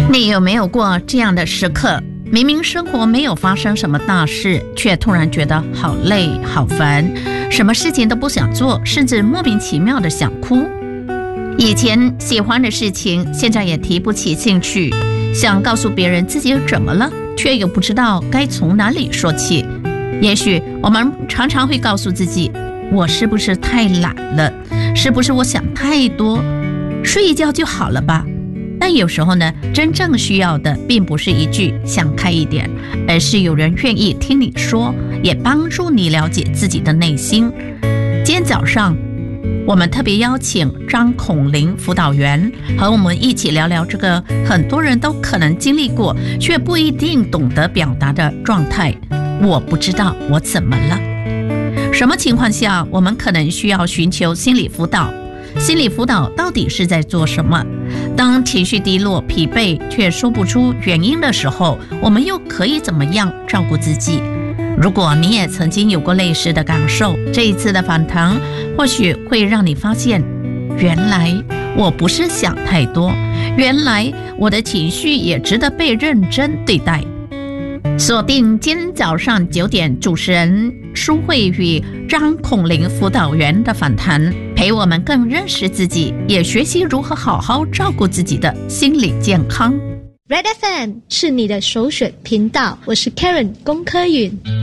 你有没有过这样的时刻？明明生活没有发生什么大事，却突然觉得好累好烦，什么事情都不想做，甚至莫名其妙的想哭。以前喜欢的事情，现在也提不起兴趣，想告诉别人自己怎么了，却又不知道该从哪里说起。也许我们常常会告诉自己，我是不是太懒了？是不是我想太多？睡一觉就好了吧？但有时候呢，真正需要的并不是一句想开一点，而是有人愿意听你说，也帮助你了解自己的内心。今天早上我们特别邀请张孔玲辅导员和我们一起聊聊这个很多人都可能经历过却不一定懂得表达的状态，我不知道我怎么了。什么情况下我们可能需要寻求心理辅导？心理辅导到底是在做什么？当情绪低落、疲惫却说不出原因的时候，我们又可以怎么样照顾自己？如果你也曾经有过类似的感受，这一次的访谈或许会让你发现，原来我不是想太多，原来我的情绪也值得被认真对待。锁定今天早上9点，主持人舒慧与张孔玲辅导员的访谈，陪我们更认识自己，也学习如何好好照顾自己的心理健康。 Red FM 是你的首选频道，我是 Karen 龚科允。